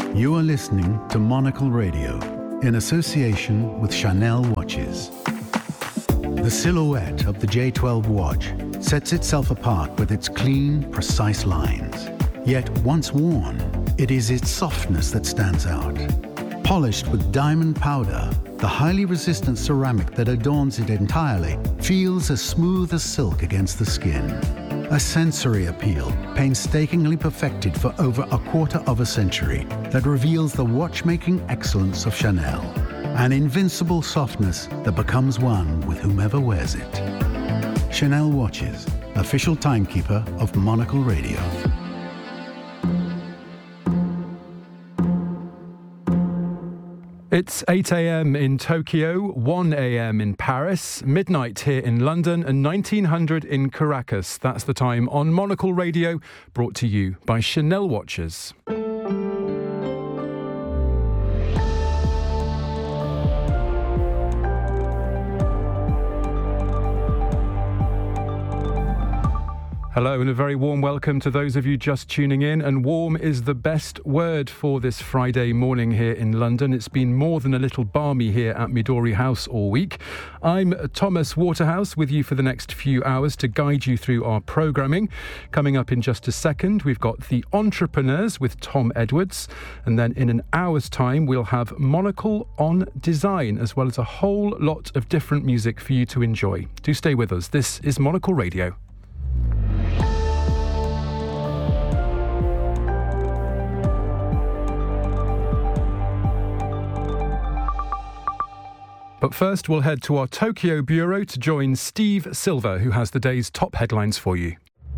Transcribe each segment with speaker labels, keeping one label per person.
Speaker 1: You are listening to Monocle Radio in association with Chanel watches. The silhouette of the J12 watch sets itself apart with its clean, precise lines. Yet once worn, it is its softness that stands out. Polished with diamond powder, the highly resistant ceramic that adorns it entirely feels as smooth as silk against the skin. A sensory appeal painstakingly perfected for over a quarter of a century that reveals the watchmaking excellence of Chanel. An invincible softness that becomes one with whomever wears it. Chanel watches, official timekeeper of Monocle Radio.
Speaker 2: It's 8 a.m. in Tokyo, 1 a.m. in Paris, midnight here in London, and 1900 in Caracas. That's the time on Monocle Radio, brought to you by Chanel Watches. Hello and a very warm welcome to those of you just tuning in, and warm is the best word for this Friday morning here in London. It's been more than a little balmy here at Midori House all week. I'm Thomas Waterhouse with you for the next few hours to guide you through our programming. Coming up in just a second, we've got The Entrepreneurs with Tom Edwards, and then in an hour's time we'll have Monocle on Design, as well as a whole lot of different music for you to enjoy. Do stay with us. This is Monocle Radio. But first, we'll head to our Tokyo bureau to join Steve Silver, who has the day's top headlines for you.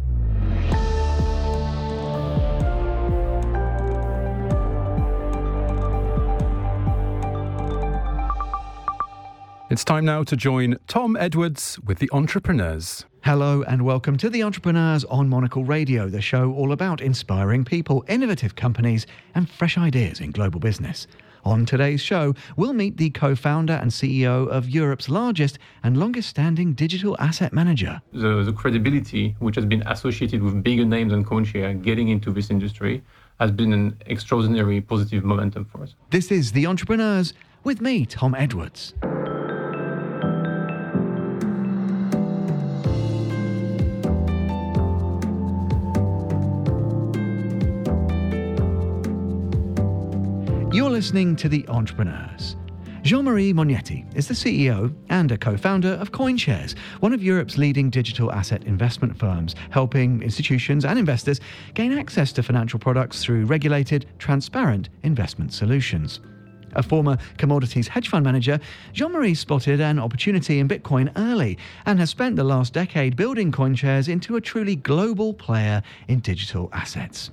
Speaker 2: It's time now to join Tom Edwards with The Entrepreneurs.
Speaker 3: Hello and welcome to The Entrepreneurs on Monocle Radio, the show all about inspiring people, innovative companies and fresh ideas in global business. On today's show, we'll meet the co-founder and CEO of Europe's largest and longest-standing digital asset manager.
Speaker 4: The credibility which has been associated with bigger names than CoinShare getting into this industry has been an extraordinary positive momentum for us.
Speaker 3: This is The Entrepreneurs with me, Tom Edwards. You're listening to The Entrepreneurs. Jean-Marie Mognetti is the CEO and a co-founder of CoinShares, one of Europe's leading digital asset investment firms, helping institutions and investors gain access to financial products through regulated, transparent investment solutions. A former commodities hedge fund manager, Jean-Marie spotted an opportunity in Bitcoin early and has spent the last decade building CoinShares into a truly global player in digital assets.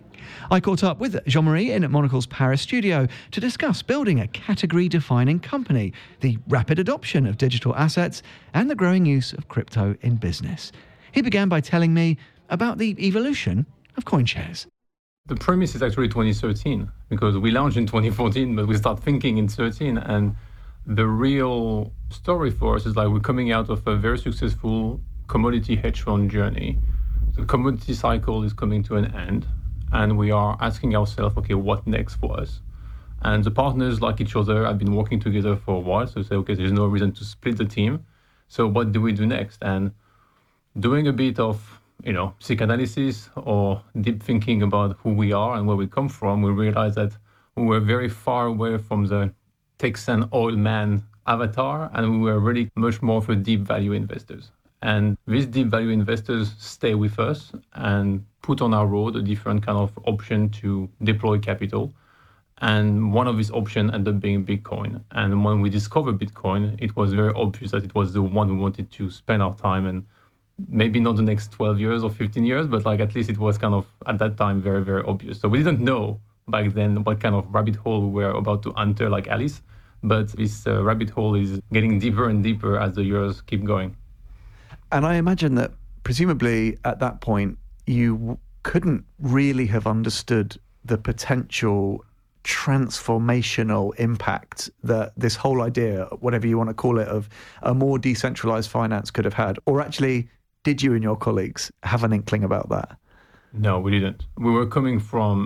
Speaker 3: I caught up with Jean-Marie in Monocle's Paris studio to discuss building a category-defining company, the rapid adoption of digital assets, and the growing use of crypto in business. He began by telling me about the evolution of CoinShares.
Speaker 4: The premise is actually 2013, because we launched in 2014, but we start thinking in 2013, and the real story for us is like we're coming out of a very successful commodity hedge fund journey. The commodity cycle is coming to an end, and we are asking ourselves, okay, what next for us? And the partners, like each other, have been working together for a while. So say, okay, there's no reason to split the team. So what do we do next? And doing a bit of, psychoanalysis or deep thinking about who we are and where we come from, we realized that we were very far away from the Texan oil man avatar, and we were really much more for deep value investors. And these deep value investors stay with us and put on our road a different kind of option to deploy capital. And one of these options ended up being Bitcoin. And when we discovered Bitcoin, it was very obvious that it was the one we wanted to spend our time in. Maybe not the next 12 years or 15 years, but at least it was kind of, at that time, very, very obvious. So we didn't know back then what kind of rabbit hole we were about to enter like Alice. But this rabbit hole is getting deeper and deeper as the years keep going.
Speaker 3: And I imagine that presumably at that point, you couldn't really have understood the potential transformational impact that this whole idea, whatever you want to call it, of a more decentralized finance could have had. Or actually, did you and your colleagues have an inkling about that?
Speaker 4: No, we didn't. We were coming from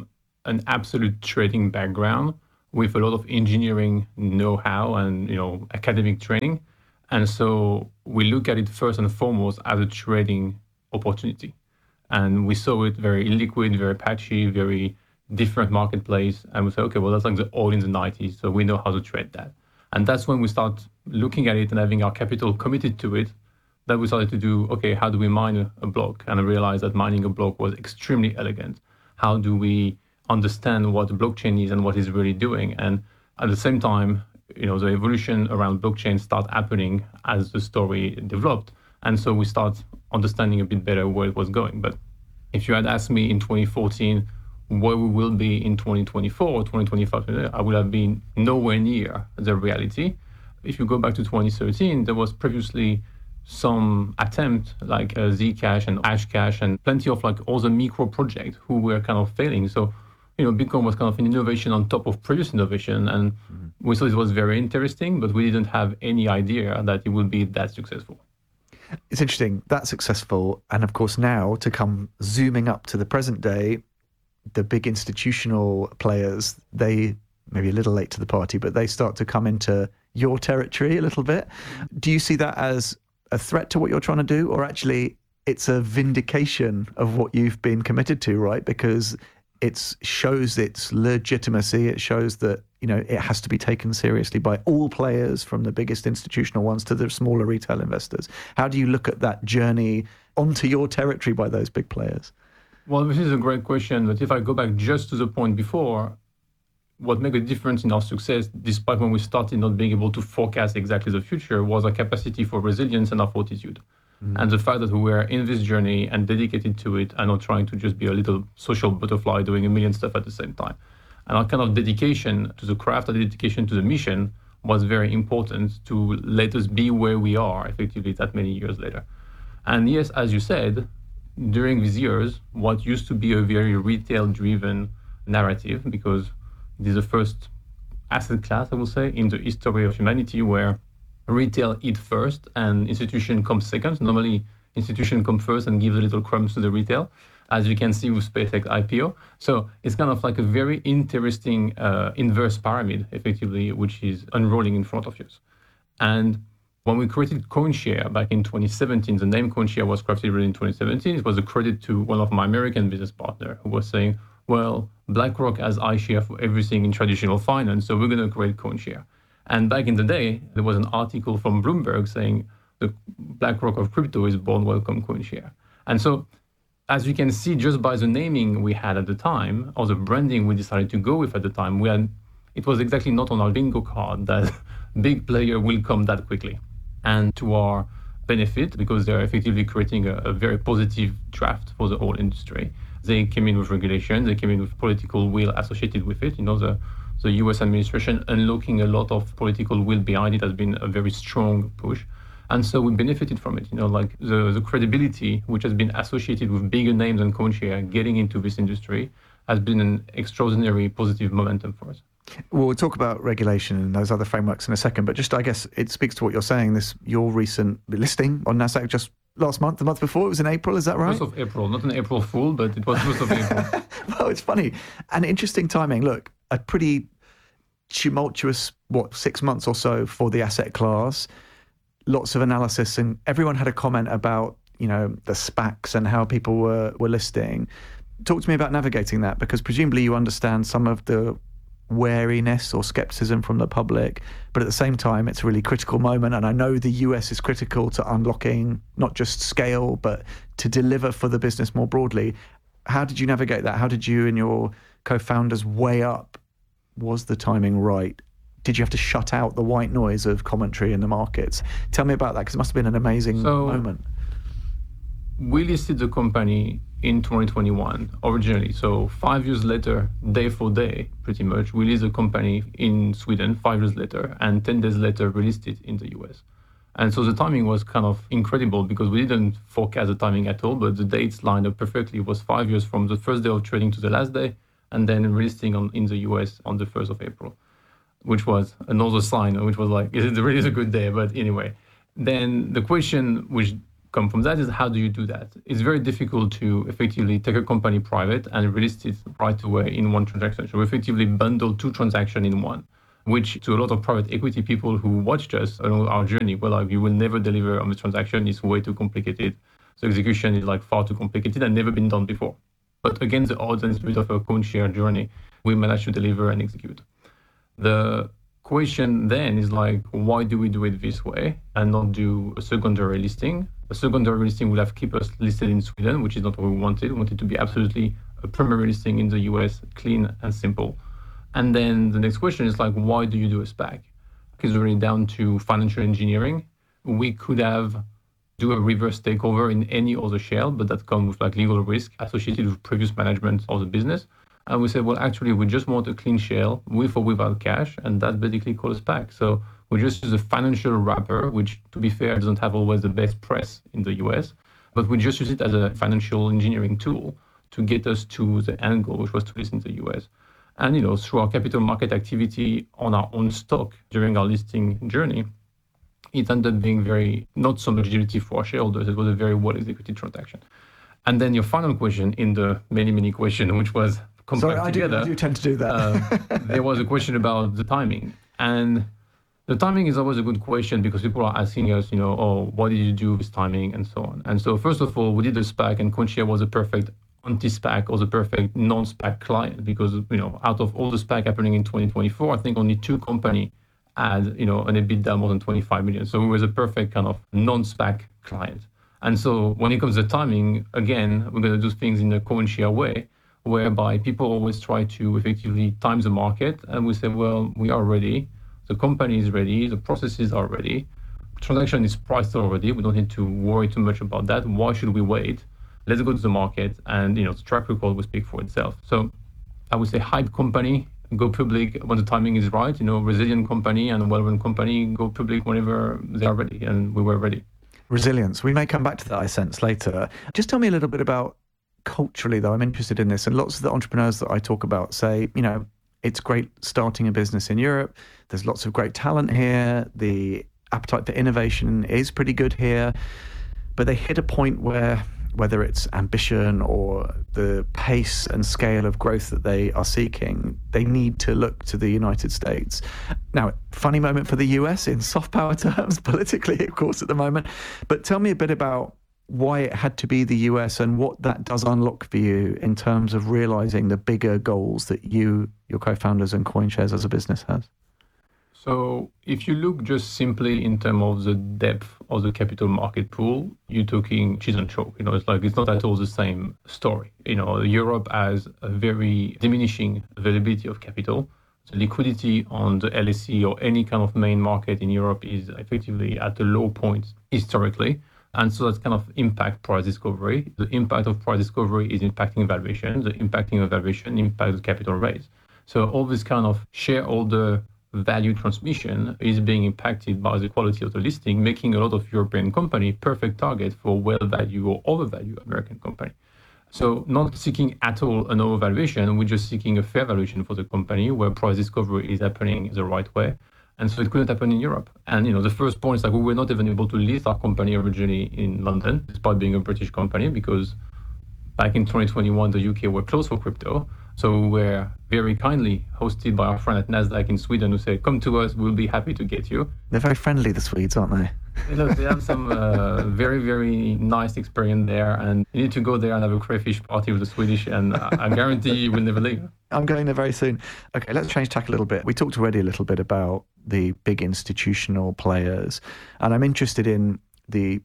Speaker 4: an absolute trading background with a lot of engineering know-how and academic training. And so we look at it first and foremost as a trading opportunity. And we saw it very illiquid, very patchy, very different marketplace. And we say, okay, well, that's like the oil in the 90s. So we know how to trade that. And that's when we start looking at it and having our capital committed to it, that we started to do, okay, how do we mine a block? And I realized that mining a block was extremely elegant. How do we understand what the blockchain is and what it's really doing? And at the same time, the evolution around blockchain start happening as the story developed. And so we start understanding a bit better where it was going. But if you had asked me in 2014 where we will be in 2024 or 2025, I would have been nowhere near the reality. If you go back to 2013, there was previously some attempt like Zcash and Hashcash and plenty of like other micro projects who were kind of failing. So, Bitcoin was kind of an innovation on top of previous innovation. And we thought it was very interesting, but we didn't have any idea that it would be that successful.
Speaker 3: It's interesting, that successful. And of course, now to come zooming up to the present day, the big institutional players, they maybe a little late to the party, but they start to come into your territory a little bit. Do you see that as a threat to what you're trying to do, or actually it's a vindication of what you've been committed to, right? Because it shows its legitimacy. It shows that, it has to be taken seriously by all players, from the biggest institutional ones to the smaller retail investors. How do you look at that journey onto your territory by those big players?
Speaker 4: Well, this is a great question. But if I go back just to the point before, what made a difference in our success, despite when we started not being able to forecast exactly the future, was our capacity for resilience and our fortitude. And the fact that we were in this journey and dedicated to it and not trying to just be a little social butterfly doing a million stuff at the same time. And our kind of dedication to the craft, our dedication to the mission was very important to let us be where we are effectively that many years later. And yes, as you said, during these years, what used to be a very retail-driven narrative, because it is the first asset class, I will say, in the history of humanity where retail eat first and institution comes second. Normally, institution come first and give a little crumbs to the retail, as you can see with SpaceX IPO. So it's kind of like a very interesting inverse pyramid, effectively, which is unrolling in front of you. And when we created CoinShare back in 2017, the name CoinShare was crafted really in 2017. It was a credit to one of my American business partners who was saying, well, BlackRock has iShare for everything in traditional finance, so we're going to create CoinShare. And back in the day, there was an article from Bloomberg saying the BlackRock of crypto is born, welcome CoinShare. And so, as you can see, just by the naming we had at the time, or the branding we decided to go with at the time, it was exactly not on our bingo card that big player will come that quickly. And to our benefit, because they're effectively creating a very positive draft for the whole industry, they came in with regulation, they came in with political will associated with it. The US administration unlocking a lot of political will behind it has been a very strong push. And so we benefited from it, like the credibility which has been associated with bigger names than CoinShare getting into this industry has been an extraordinary positive momentum for us.
Speaker 3: Well, we'll talk about regulation and those other frameworks in a second, but just I guess it speaks to what you're saying, your recent listing on NASDAQ just last month, the month before, it was in April, is that right?
Speaker 4: 1st of April, not an April Fool, but it was 1st of April.
Speaker 3: Well, it's funny. And interesting timing. Look, a pretty tumultuous, 6 months or so for the asset class. Lots of analysis, and everyone had a comment about, the SPACs and how people were listing. Talk to me about navigating that, because presumably you understand some of the wariness or skepticism from the public, but at the same time, it's a really critical moment. And I know the US is critical to unlocking not just scale, but to deliver for the business more broadly. How did you navigate that? How did you and your co-founders weigh up? Was the timing right? Did you have to shut out the white noise of commentary in the markets? Tell me about that, because it must have been an amazing moment.
Speaker 4: We listed the company in 2021 originally. So 5 years later, day for day, pretty much, we listed the company in Sweden 5 years later, and 10 days later, released it in the US. And so the timing was kind of incredible because we didn't forecast the timing at all, but the dates lined up perfectly. It was 5 years from the first day of trading to the last day, and then releasing in the US on the 1st of April, which was another sign, which was like, is it really a good day? But anyway, then the question which come from that is how do you do that? It's very difficult to effectively take a company private and release it right away in one transaction. So we effectively bundle two transactions in one, which to a lot of private equity people who watched us along our journey, well, like, you will never deliver on this transaction. It's way too complicated. So execution is like far too complicated and never been done before. But against the odds and it's a bit of a CoinShare journey, we managed to deliver and execute. The question then is like, why do we do it this way and not do a secondary listing? A secondary listing would have kept us listed in Sweden, which is not what we wanted. We wanted to be absolutely a primary listing in the US, clean and simple. And then the next question is like, why do you do a SPAC? It's really down to financial engineering. We could have do a reverse takeover in any other shell, but that comes with like legal risk associated with previous management of the business. And we said, well, actually, we just want a clean shell with or without cash, and that's basically called a SPAC. So we just use a financial wrapper, which, to be fair, doesn't have always the best press in the US, but we just use it as a financial engineering tool to get us to the end goal, which was to list in the US. And, through our capital market activity on our own stock during our listing journey, it ended up being not so much dilutive for our shareholders. It was a very well-executed transaction. And then your final question in the many, many questions, which was,
Speaker 3: sorry, I do tend to do that.
Speaker 4: There was a question about the timing. And the timing is always a good question because people are asking us, what did you do with timing and so on. And so first of all, we did a SPAC and CoinShare was a perfect anti-SPAC or the perfect non-SPAC client because, out of all the SPAC happening in 2024, I think only 2 companies had, an EBITDA more than 25 million. So it was a perfect kind of non-SPAC client. And so when it comes to timing, again, we're going to do things in a CoinShare way, whereby people always try to effectively time the market. And we say, well, we are ready. The company is ready. The processes are ready. Transaction is priced already. We don't need to worry too much about that. Why should we wait? Let's go to the market. And, the track record will speak for itself. So I would say hype company, go public when the timing is right. Resilient company and a well-run company, go public whenever they are ready. And we were ready.
Speaker 3: Resilience. We may come back to that, I sense, later. Just tell me a little bit about culturally, though. I'm interested in this. And lots of the entrepreneurs that I talk about say, it's great starting a business in Europe. There's lots of great talent here. The appetite for innovation is pretty good here. But they hit a point where, whether it's ambition or the pace and scale of growth that they are seeking, they need to look to the United States. Now, funny moment for the US in soft power terms, politically, of course, at the moment. But tell me a bit about why it had to be the US and what that does unlock for you in terms of realizing the bigger goals that you, your co-founders, and CoinShares as a business has.
Speaker 4: So if you look just simply in terms of the depth of the capital market pool, you're talking cheese and chalk. It's not at all the same story. Europe has a very diminishing availability of capital. The liquidity on the LSE or any kind of main market in Europe is effectively at a low point historically. And so that's kind of impact price discovery. The impact of price discovery is impacting valuation. The impacting of valuation impacts capital raise. So all this kind of shareholder value transmission is being impacted by the quality of the listing, making a lot of European company perfect target for well-valued or overvalued American company. So not seeking at all an overvaluation, we're just seeking a fair valuation for the company where price discovery is happening the right way. And so it couldn't happen in Europe. And, the first point is we were not even able to list our company originally in London, despite being a British company, because back in 2021, the UK were closed for crypto. So we were very kindly hosted by our friend at Nasdaq in Sweden who said, come to us, we'll be happy to get you.
Speaker 3: They're very friendly, the Swedes, aren't they?
Speaker 4: They have some very, very nice experience there. And you need to go there and have a crayfish party with the Swedish. And I guarantee you will never leave.
Speaker 3: I'm going there very soon. Okay, let's change tack a little bit. We talked already a little bit about the big institutional players. And I'm interested in the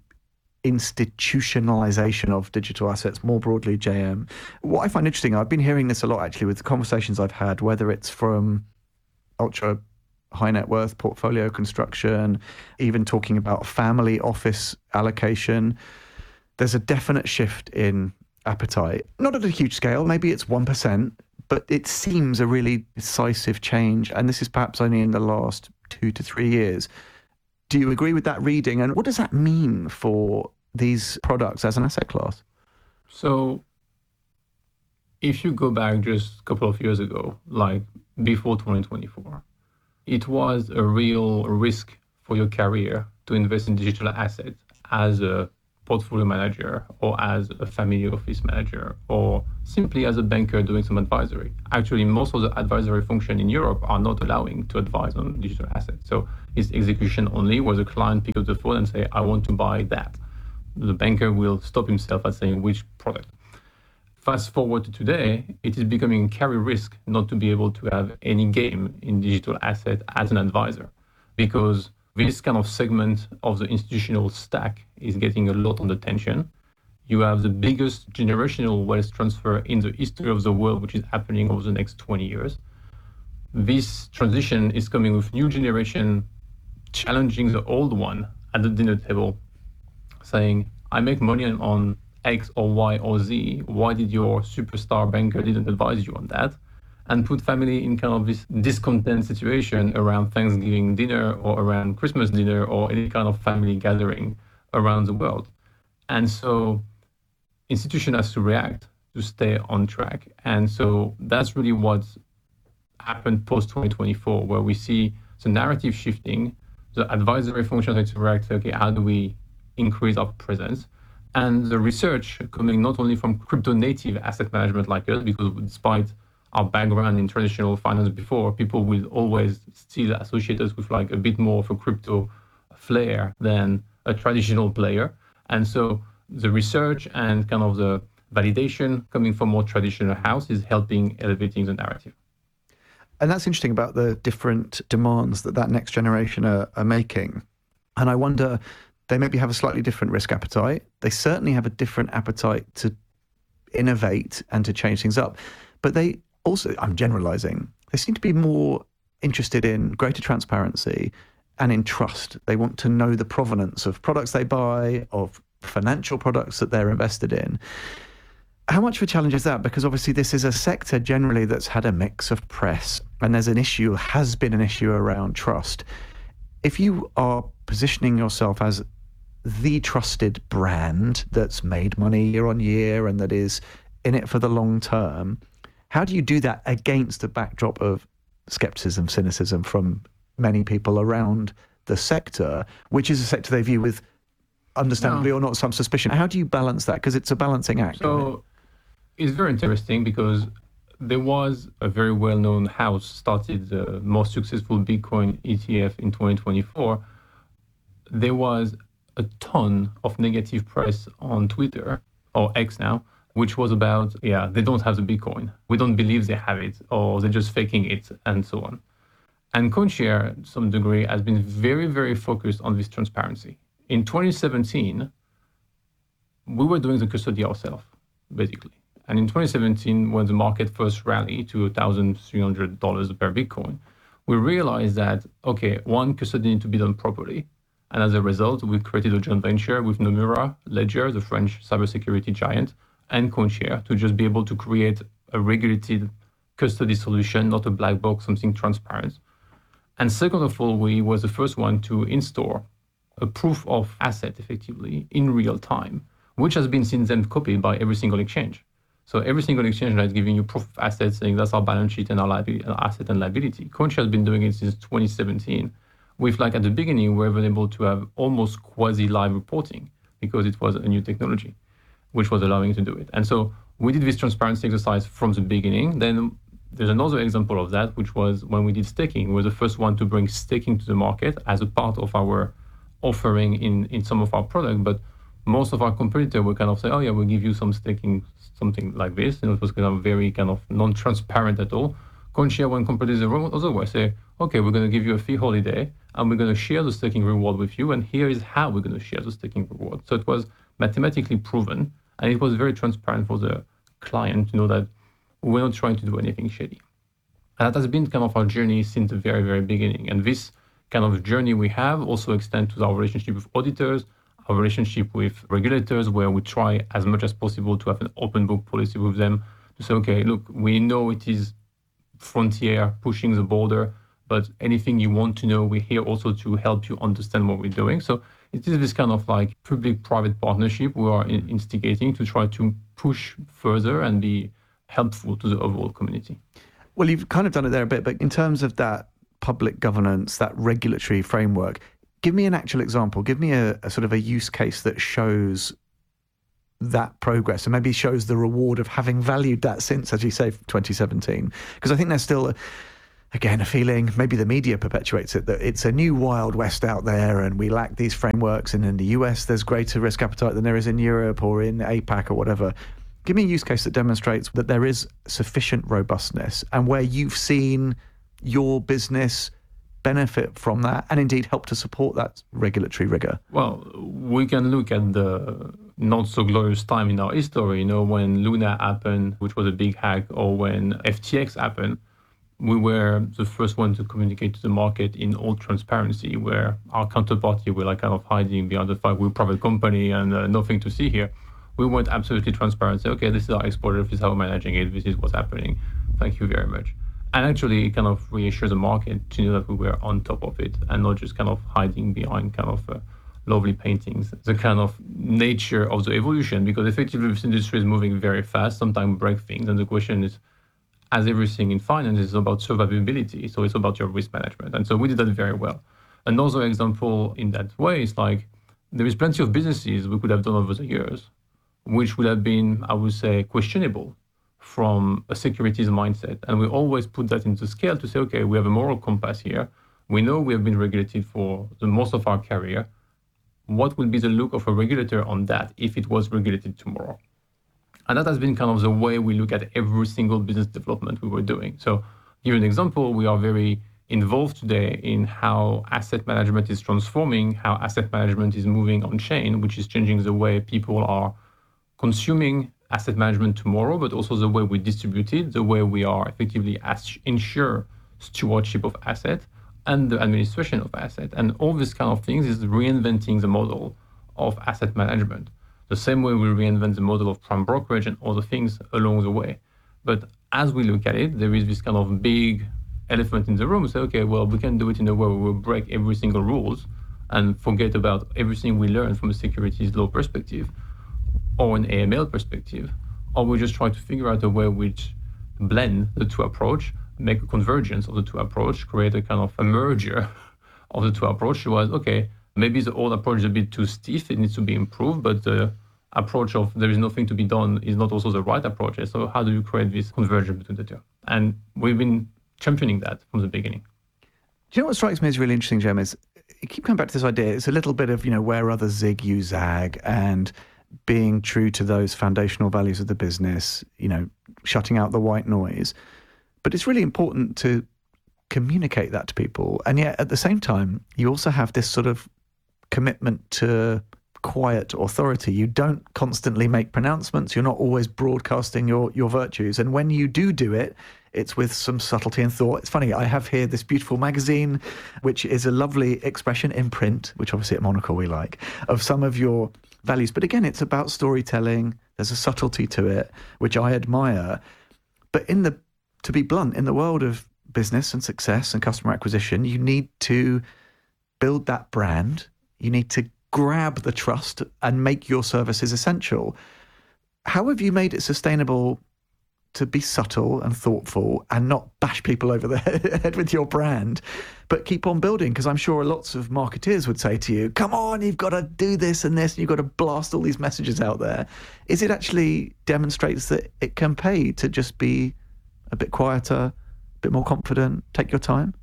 Speaker 3: institutionalization of digital assets more broadly, JM. What I find interesting, I've been hearing this a lot actually with the conversations I've had, whether it's from ultra high net worth portfolio construction, even talking about family office allocation. There's a definite shift in appetite, not at a huge scale, maybe it's 1%, but it seems a really decisive change. And this is perhaps only in the last 2 to 3 years. Do you agree with that reading? And what does that mean for these products as an asset class?
Speaker 4: So if you go back just a couple of years ago, like before 2024, it was a real risk for your career to invest in digital assets as a portfolio manager or as a family office manager or simply as a banker doing some advisory. Actually, most of the advisory function in Europe are not allowing to advise on digital assets. So it's execution only, where the client picks up the phone and say, I want to buy that. The banker will stop himself at saying which product. Fast forward to today, it is becoming a carry risk not to be able to have any game in digital asset as an advisor, because this kind of segment of the institutional stack is getting a lot of attention. You have the biggest generational wealth transfer in the history of the world, which is happening over the next 20 years. This transition is coming with new generation challenging the old one at the dinner table, saying, I make money on X or Y or Z. Why did your superstar banker didn't advise you on that? And put family in kind of this discontent situation around Thanksgiving dinner or around Christmas dinner or any kind of family gathering around the world. And so institution has to react to stay on track. And so that's really what's happened post-2024, where we see the narrative shifting, the advisory function has to react, okay, how do we increase our presence? And the research coming not only from crypto-native asset management like us, because despite our background in traditional finance before, people will always still associate us with like a bit more of a crypto flair than a traditional player. And so the research and kind of the validation coming from more traditional house is helping elevating the narrative.
Speaker 3: And that's interesting about the different demands that next generation are making. And I wonder, they maybe have a slightly different risk appetite. They certainly have a different appetite to innovate and to change things up. But they also, I'm generalizing, they seem to be more interested in greater transparency and in trust. They want to know the provenance of products they buy, of financial products that they're invested in. How much of a challenge is that? Because obviously this is a sector generally that's had a mix of press, and there's has been an issue around trust. If you are positioning yourself as the trusted brand that's made money year on year and that is in it for the long term, how do you do that against the backdrop of skepticism, cynicism from many people around the sector, which is a sector they view with, understandably or not, some suspicion? How do you balance that? Because it's a balancing act.
Speaker 4: So it's very interesting because there was a very well-known house started the most successful Bitcoin ETF in 2024. There was a ton of negative press on Twitter, or X now, which was about, they don't have the Bitcoin. We don't believe they have it, or they're just faking it, and so on. And CoinShare, to some degree, has been very, very focused on this transparency. In 2017, we were doing the custody ourselves, basically. And in 2017, when the market first rallied to $1,300 per Bitcoin, we realized that, one, custody needs to be done properly. And as a result, we created a joint venture with Nomura, Ledger, the French cybersecurity giant, and CoinShare to just be able to create a regulated custody solution, not a black box, something transparent. And second of all, we was the first one to install a proof of asset effectively in real time, which has been since then copied by every single exchange. So every single exchange that is giving you proof of assets, saying that's our balance sheet and our liability, asset and liability. CoinShare has been doing it since 2017. With at the beginning, we were able to have almost quasi-live reporting because it was a new technology, which was allowing to do it. And so we did this transparency exercise from the beginning. Then there's another example of that, which was when we did staking. We were the first one to bring staking to the market as a part of our offering in some of our products. But most of our competitors will kind of say, we'll give you some staking, something like this. And it was kind of very kind of non-transparent at all. CoinShare, when competitors otherwise say, we're going to give you a fee holiday and we're going to share the staking reward with you. And here is how we're going to share the staking reward. So it was mathematically proven and it was very transparent for the client to know that we're not trying to do anything shady. And that has been kind of our journey since the very, very beginning. And this kind of journey we have also extends to our relationship with auditors, our relationship with regulators, where we try as much as possible to have an open book policy with them to say, look, we know it is frontier pushing the border, but anything you want to know, we're here also to help you understand what we're doing. So it is this kind of public-private partnership we are instigating to try to push further and be helpful to the overall community.
Speaker 3: Well, you've kind of done it there a bit, but in terms of that public governance, that regulatory framework, Give me an actual example. Give me a sort of a use case that shows that progress and maybe shows the reward of having valued that since, as you say, 2017. Because I think there's still, again, a feeling, maybe the media perpetuates it, that it's a new Wild West out there and we lack these frameworks. And in the US, there's greater risk appetite than there is in Europe or in APAC or whatever. Give me a use case that demonstrates that there is sufficient robustness and where you've seen your business benefit from that and indeed help to support that regulatory rigor.
Speaker 4: Well, we can look at the not so glorious time in our history, when Luna happened, which was a big hack, or when FTX happened. We were the first one to communicate to the market in all transparency, where our counterparty were like kind of hiding behind the fact we're a private company and nothing to see here. We went absolutely transparent, say, okay, this is our exposure, this is how we're managing it, this is what's happening. Thank you very much. And actually, it kind of reassures the market to know that we were on top of it and not just kind of hiding behind kind of lovely paintings. The kind of nature of the evolution, because effectively this industry is moving very fast, sometimes we break things. And the question is, as everything in finance, is about survivability. So it's about your risk management. And so we did that very well. Another example in that way is like, there is plenty of businesses we could have done over the years, which would have been, I would say, questionable from a securities mindset. And we always put that into scale to say, okay, we have a moral compass here. We know we have been regulated for the most of our career. What would be the look of a regulator on that if it was regulated tomorrow? And that has been kind of the way we look at every single business development we were doing. So, to give you an example, we are very involved today in how asset management is transforming, how asset management is moving on chain, which is changing the way people are consuming asset management tomorrow, but also the way we distribute it, the way we are effectively ensure stewardship of asset and the administration of asset. And all these kind of things is reinventing the model of asset management. The same way we reinvent the model of prime brokerage and other things along the way. But as we look at it, there is this kind of big elephant in the room. Say, okay, well, we can do it in a way where we break every single rules and forget about everything we learned from a securities law perspective or an AML perspective, or we just try to figure out a way which blend the two approach, make a convergence of the two approach, create a kind of a merger of the two approach. Was okay, maybe the old approach is a bit too stiff, it needs to be improved, but the approach of there is nothing to be done is not also the right approach. So how do you create this convergence between the two? And we've been championing that from the beginning.
Speaker 3: Do you know what strikes me as really interesting, Jem, is you keep coming back to this idea. It's a little bit of, where others zig, you zag, and being true to those foundational values of the business, shutting out the white noise. But it's really important to communicate that to people. And yet at the same time, you also have this sort of commitment to quiet authority. You don't constantly make pronouncements. You're not always broadcasting your virtues. And when you do it, it's with some subtlety and thought. It's funny, I have here this beautiful magazine, which is a lovely expression in print, which obviously at Monocle we like, of some of your values. But again, it's about storytelling. There's a subtlety to it, which I admire. But to be blunt, in the world of business and success and customer acquisition, you need to build that brand. You need to grab the trust and make your services essential. How have you made it sustainable to be subtle and thoughtful and not bash people over the head with your brand, but keep on building? Because I'm sure lots of marketeers would say to you, come on, you've got to do this and this, and you've got to blast all these messages out there. Is it actually demonstrates that it can pay to just be a bit quieter, a bit more confident, take your time?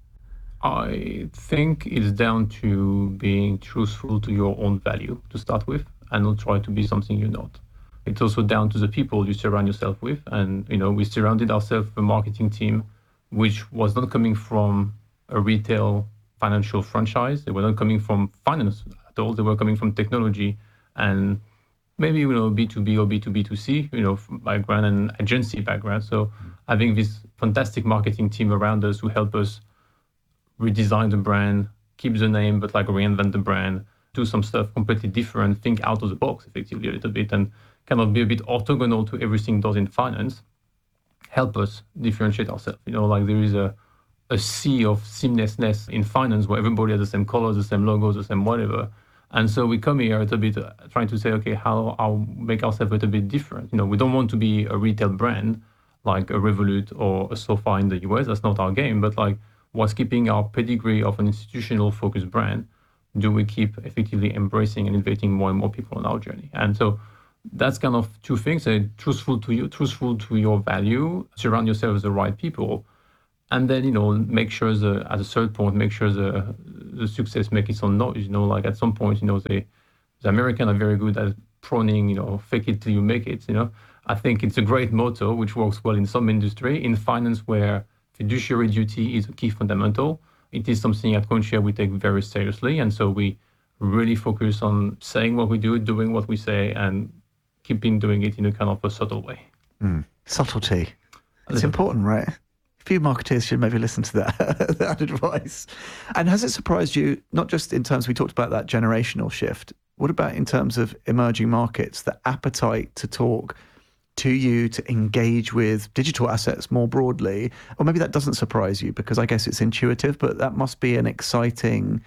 Speaker 4: I think it's down to being truthful to your own value to start with and not try to be something you're not. It's also down to the people you surround yourself with. And, we surrounded ourselves with a marketing team, which was not coming from a retail financial franchise. They were not coming from finance at all. They were coming from technology and maybe, B2B or B2B2C, background and agency background. So having this fantastic marketing team around us who help us redesign the brand, keep the name, but reinvent the brand, do some stuff completely different, think out of the box effectively a little bit, and kind of be a bit orthogonal to everything does in finance, help us differentiate ourselves. There is a sea of seamlessness in finance where everybody has the same colors, the same logos, the same whatever. And so we come here a little bit trying to say, okay, how I'll make ourselves a little bit different. We don't want to be a retail brand like a Revolut or a SoFi in the US. That's not our game. But what's keeping our pedigree of an institutional focused brand, do we keep effectively embracing and inviting more and more people on our journey? And so that's kind of two things: truthful to you, truthful to your value, surround yourself with the right people, and then make sure as a third point, make sure the success make its own noise. Like at some point, the Americans are very good at proning, fake it till you make it. I think it's a great motto which works well in some industry. In finance, where fiduciary duty is a key fundamental, it is something at CoinShare we take very seriously, and so we really focus on saying what we do, doing what we say, and keeping doing it in a kind of a subtle way.
Speaker 3: Subtlety. It's important, right? A few marketeers should maybe listen to that advice. And has it surprised you, not just in terms, we talked about that generational shift, what about in terms of emerging markets, the appetite to talk to you, to engage with digital assets more broadly? Or maybe that doesn't surprise you because I guess it's intuitive, but that must be an exciting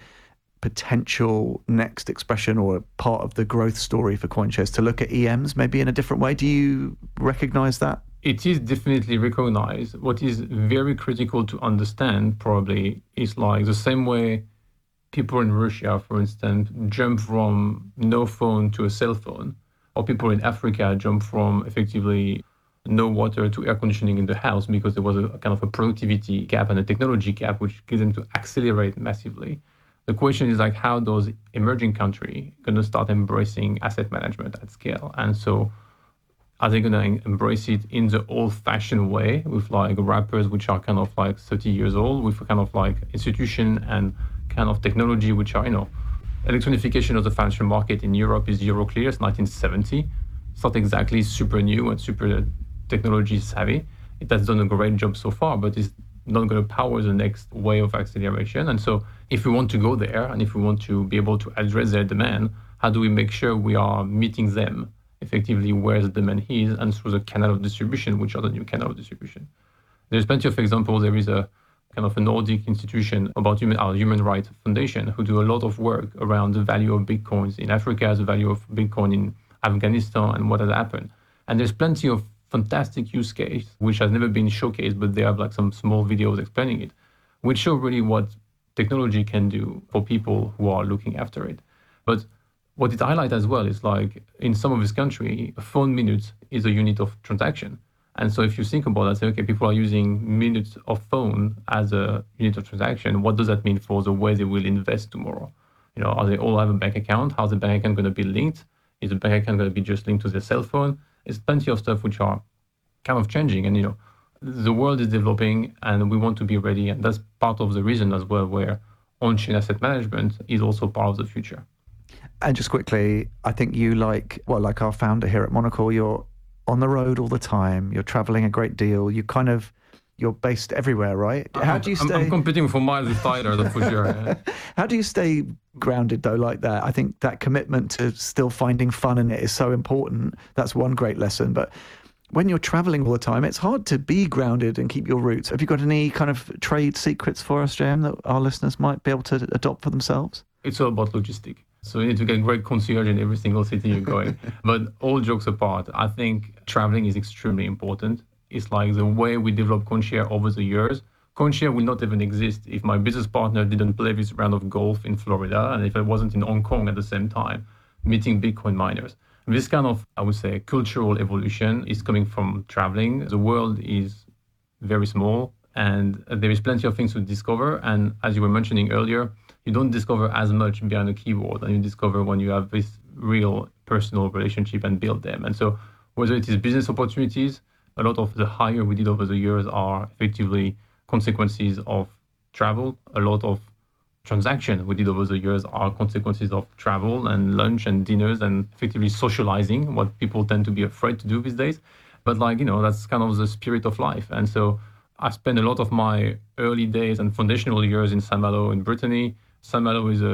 Speaker 3: potential next expression or part of the growth story for CoinShares, to look at EMs maybe in a different way. Do you recognize that?
Speaker 4: It is definitely recognized. What is very critical to understand probably is like the same way people in Russia, for instance, jump from no phone to a cell phone, or people in Africa jump from effectively no water to air conditioning in the house because there was a kind of a productivity gap and a technology gap which gives them to accelerate massively. The question is like, how those emerging countries going to start embracing asset management at scale? And so are they going to embrace it in the old-fashioned way with like wrappers which are kind of like 30 years old, with a kind of like institution and kind of technology which are, electronification of the financial market in Europe is Euroclear, it's 1970. It's not exactly super new and super technology savvy. It has done a great job so far, but it's not going to power the next wave of acceleration. And so if we want to go there and if we want to be able to address their demand, how do we make sure we are meeting them effectively where the demand is and through the canal of distribution, which are the new canal of distribution? There's plenty of examples. There is a kind of a Nordic institution about Human Rights Foundation who do a lot of work around the value of Bitcoins in Africa, the value of Bitcoin in Afghanistan, and what has happened. And there's plenty of fantastic use case, which has never been showcased, but they have like some small videos explaining it, which show really what technology can do for people who are looking after it. But what it highlights as well is like in some of this country, a phone minute is a unit of transaction. And so if you think about that, say, okay, people are using minutes of phone as a unit of transaction. What does that mean for the way they will invest tomorrow? Are they all have a bank account? How's the bank account going to be linked? Is the bank account going to be just linked to their cell phone? There's plenty of stuff which are kind of changing. And, the world is developing and we want to be ready. And that's part of the reason as well where on-chain asset management is also part of the future.
Speaker 3: And just quickly, I think you like our founder here at Monocle, you're on the road all the time. You're traveling a great deal. You're based everywhere, right? How do you stay?
Speaker 4: I'm competing for miles with Tyler, that's for sure. Yeah.
Speaker 3: How do you stay grounded though like that? I think that commitment to still finding fun in it is so important. That's one great lesson. But when you're traveling all the time, it's hard to be grounded and keep your roots. Have you got any kind of trade secrets for us, JM, that our listeners might be able to adopt for themselves?
Speaker 4: It's all about logistics. So you need to get great concierge in every single city you're going. But all jokes apart, I think traveling is extremely important. It's like the way we developed CoinShare over the years. CoinShare would not even exist if my business partner didn't play this round of golf in Florida and if I wasn't in Hong Kong at the same time, meeting Bitcoin miners. This kind of, I would say, cultural evolution is coming from traveling. The world is very small and there is plenty of things to discover. And as you were mentioning earlier, you don't discover as much behind a keyboard, and you discover when you have this real personal relationship and build them. And so whether it is business opportunities, a lot of the hire we did over the years are effectively consequences of travel. A lot of transactions we did over the years are consequences of travel and lunch and dinners and effectively socializing, what people tend to be afraid to do these days. But that's kind of the spirit of life. And so I spent a lot of my early days and foundational years in Saint-Malo in Brittany. Saint-Malo is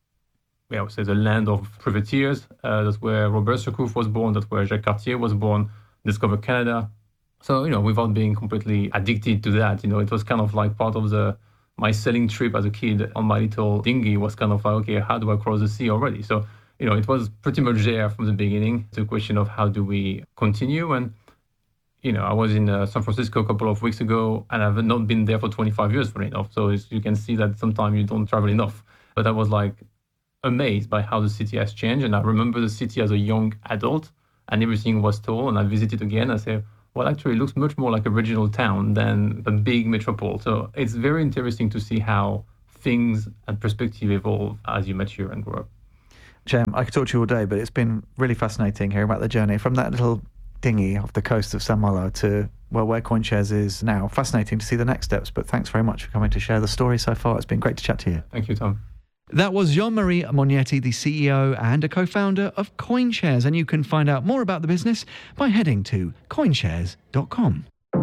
Speaker 4: the land of privateers. That's where Robert Surcouf was born. That's where Jacques Cartier was born. Discovered Canada. So, without being completely addicted to that, it was kind of like part of my sailing trip as a kid on my little dinghy was kind of like, okay, how do I cross the sea already? So, it was pretty much there from the beginning. It's a question of how do we continue? And, I was in San Francisco a couple of weeks ago and I've not been there for 25 years, funny enough. So you can see that sometimes you don't travel enough. But that was like amazed by how the city has changed. And I remember the city as a young adult, and everything was tall. And I visited again. I say, well, actually, it looks much more like a regional town than a big metropole. So it's very interesting to see how things and perspective evolve as you mature and grow up.
Speaker 3: Jem, I could talk to you all day, but it's been really fascinating hearing about the journey from that little dinghy off the coast of Saint Malo to where CoinShares is now. Fascinating to see the next steps, but thanks very much for coming to share the story so far. It's been great to chat to you.
Speaker 4: Thank you, Tom.
Speaker 3: That was Jean-Marie Mognetti, the CEO and a co-founder of CoinShares, and you can find out more about the business by heading to coinshares.com.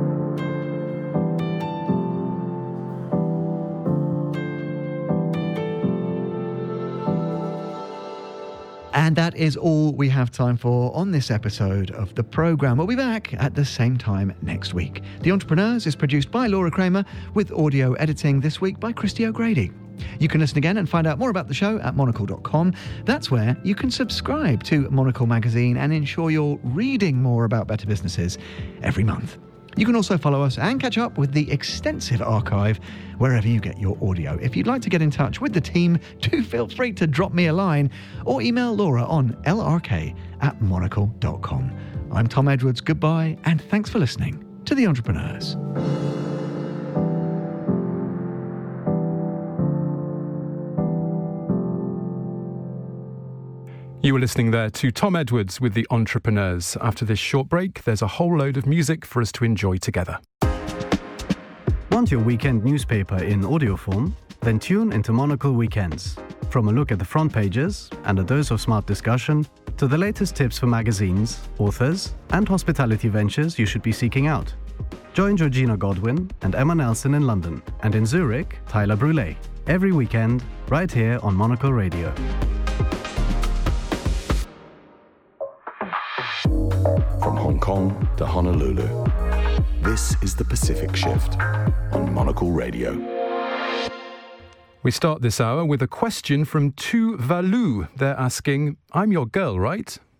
Speaker 3: And that is all we have time for on this episode of the programme. We'll be back at the same time next week. The Entrepreneurs is produced by Laura Kramer, with audio editing this week by Christy O'Grady. You can listen again and find out more about the show at monocle.com. That's where you can subscribe to Monocle magazine and ensure you're reading more about better businesses every month. You can also follow us and catch up with the extensive archive wherever you get your audio. If you'd like to get in touch with the team, do feel free to drop me a line or email Laura on lrk@monocle.com. I'm Tom Edwards. Goodbye, and thanks for listening to The Entrepreneurs.
Speaker 2: You were listening there to Tom Edwards with The Entrepreneurs. After this short break, there's a whole load of music for us to enjoy together.
Speaker 5: Want your weekend newspaper in audio form? Then tune into Monocle Weekends. From a look at the front pages and a dose of smart discussion to the latest tips for magazines, authors, and hospitality ventures you should be seeking out. Join Georgina Godwin and Emma Nelson in London, and in Zurich, Tyler Brûlé. Every weekend, right here on Monocle Radio.
Speaker 6: From Hong Kong to Honolulu, this is the Pacific Shift on Monocle Radio.
Speaker 2: We start this hour with a question from Tu Valu. They're asking, I'm your girl, right?